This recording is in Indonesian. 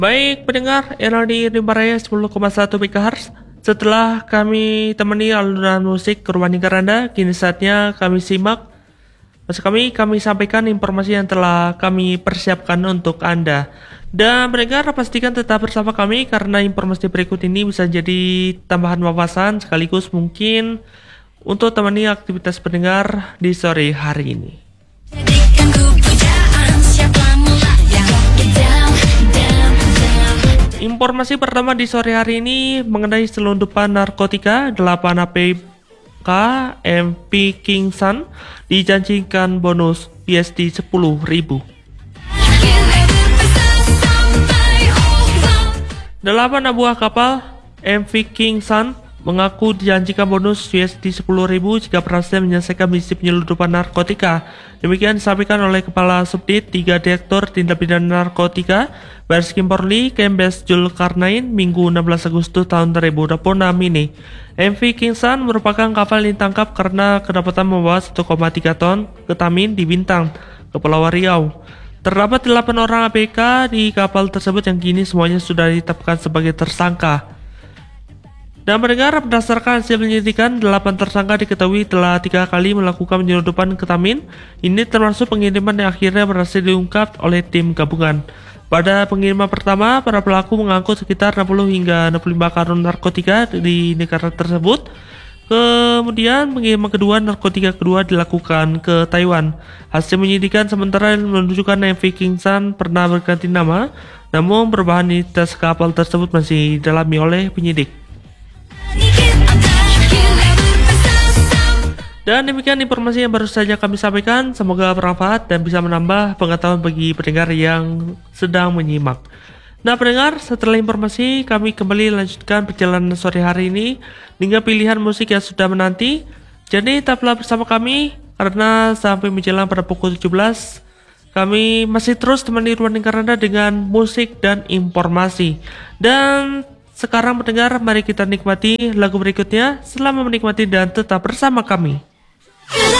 Baik pendengar RRD Rimbaraya 10,1 MHz. Setelah kami temani alunan musik ke ruang lingkar Anda, kini saatnya kami simak. Maksud kami sampaikan informasi yang telah kami persiapkan untuk Anda. Dan pendengar pastikan tetap bersama kami karena informasi berikut ini bisa jadi tambahan wawasan sekaligus mungkin untuk temani aktivitas pendengar di sore hari ini. Jadikan ku pujaan siapa mula yang down. Informasi pertama di sore hari ini mengenai selundupan narkotika. 8 APK MV King Sun dijanjikan bonus USD 10.000. 8 buah kapal MV King Sun mengaku dijanjikan bonus USD 10.000 jika berhasil menyelesaikan misi penyelundupan narkotika. Demikian disampaikan oleh Kepala Subdit 3 Direktur Tindak Pidana Narkotika Bareskrim Polri Kombes Zulkarnain Minggu 16 Agustus tahun 2026 ini. MV King Sun merupakan kapal yang ditangkap karena kedapatan membawa 1,3 ton ketamin di Bintang, Kepulauan Riau. Terdapat 8 orang ABK di kapal tersebut yang kini semuanya sudah ditetapkan sebagai tersangka. Dan mendengar berdasarkan hasil penyelidikan, 8 tersangka diketahui telah 3 kali melakukan penyelundupan ketamin. Ini termasuk pengiriman yang akhirnya berhasil diungkap oleh tim gabungan. Pada pengiriman pertama, para pelaku mengangkut sekitar 60 hingga 65 karung narkotika di negara tersebut. Kemudian pengiriman kedua, narkotika kedua dilakukan ke Taiwan. Hasil penyelidikan sementara menunjukkan MV King Sun pernah berganti nama, namun perubahan identitas kapal tersebut masih didalami oleh penyidik. Dan demikian informasi yang baru saja kami sampaikan. Semoga bermanfaat dan bisa menambah pengetahuan bagi pendengar yang sedang menyimak. Nah pendengar, setelah informasi kami kembali lanjutkan perjalanan sore hari ini dengan pilihan musik yang sudah menanti. Jadi tetaplah bersama kami karena sampai menjelang pada pukul 17 kami masih terus temani ruang lingkar Anda dengan musik dan informasi. Dan sekarang pendengar, mari kita nikmati lagu berikutnya. Selamat menikmati dan tetap bersama kami.